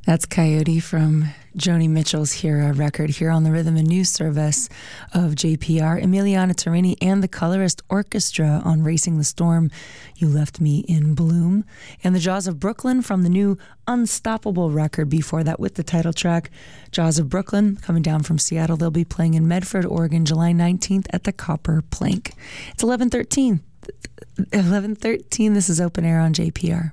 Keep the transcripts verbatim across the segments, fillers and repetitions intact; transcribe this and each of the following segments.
That's Coyote from Joni Mitchell's Hera record here on the Rhythm and News Service of J P R. Emiliana Torini and the Colorist Orchestra on Racing the Storm, You Left Me in Bloom. And the Jaws of Brooklyn from the new Unstoppable record before that with the title track, Jaws of Brooklyn, coming down from Seattle. They'll be playing in Medford, Oregon, July nineteenth at the Copper Plank. It's eleven thirteen. eleven thirteen, this is Open Air on J P R.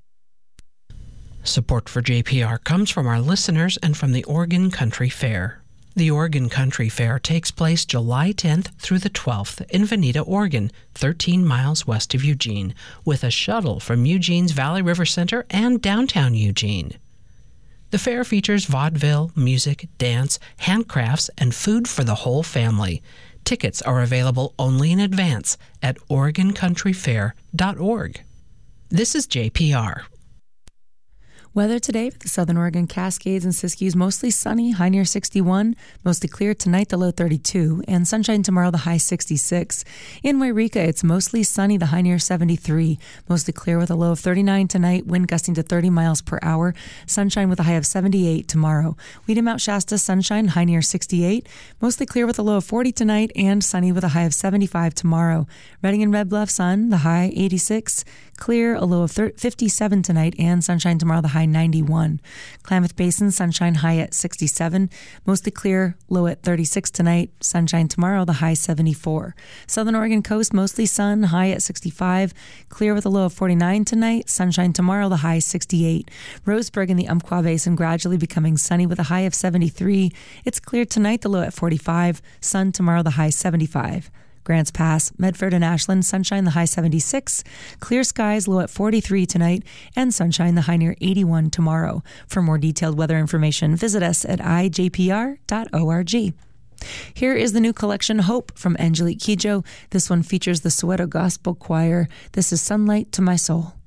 Support for J P R comes from our listeners and from the Oregon Country Fair. The Oregon Country Fair takes place July tenth through the twelfth in Veneta, Oregon, thirteen miles west of Eugene, with a shuttle from Eugene's Valley River Center and downtown Eugene. The fair features vaudeville, music, dance, handcrafts, and food for the whole family. Tickets are available only in advance at oregon country fair dot org. This is J P R. Weather today for the Southern Oregon Cascades and Siskiyous, mostly sunny, high near sixty-one, mostly clear tonight, the low thirty-two, and sunshine tomorrow, the high sixty-six. In Wairika, it's mostly sunny, the high near seventy-three, mostly clear with a low of thirty-nine tonight, wind gusting to thirty miles per hour, sunshine with a high of seventy-eight tomorrow. Weed in Mount Shasta, sunshine, high near sixty-eight, mostly clear with a low of forty tonight, and sunny with a high of seventy-five tomorrow. Redding and Red Bluff, sun, the high eighty-six, clear, a low of fifty-seven tonight, and sunshine tomorrow, the high ninety-one. Klamath Basin, sunshine high at sixty-seven, mostly clear, low at thirty-six tonight, sunshine tomorrow, the high seventy-four. Southern Oregon coast, mostly sun, high at sixty-five, clear with a low of forty-nine tonight, sunshine tomorrow, the high sixty-eight. Roseburg in the Umpqua Basin gradually becoming sunny with a high of seventy-three. It's clear tonight, the low at forty-five, sun tomorrow, the high seventy-five. Grants Pass, Medford and Ashland, sunshine, the high seventy-six. Clear skies, low at forty-three tonight, and sunshine, the high near eighty-one tomorrow. For more detailed weather information, visit us at i j p r dot org. Here is the new collection, Hope, from Angelique Kidjo. This one features the Soweto Gospel Choir. This is Sunlight to My Soul.